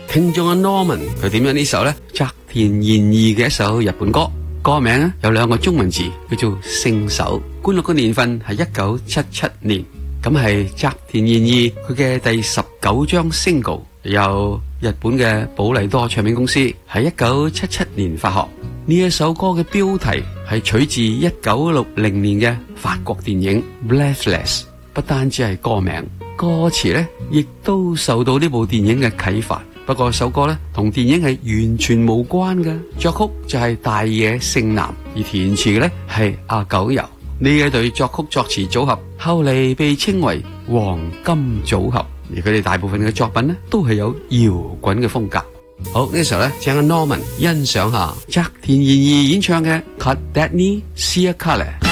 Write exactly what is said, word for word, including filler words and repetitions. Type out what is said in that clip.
聽眾阿 Norman 佢點樣呢首咧？澤田研二嘅一首日本歌，歌名咧有兩個中文字，叫做聖手。觀錄嘅年份係一九七七年，咁係澤田研二佢嘅第十九張 single， 由日本嘅寶麗多唱片公司喺一九七七年發行。呢一首歌嘅標題係取自一九六零年嘅法國電影 Breathless， 不單止係歌名，歌詞咧亦都受到呢部電影嘅啟發。不過首歌咧同電影係完全無關嘅，作曲就係大野聖男，而填詞嘅咧係阿久悠。呢一對作曲作詞組合後嚟被稱為黃金組合，而佢哋大部分嘅作品咧都係有搖滾嘅風格。好，呢時候咧請阿 Norman 欣賞下澤田研二演唱嘅《Cut That Knee See a Color》。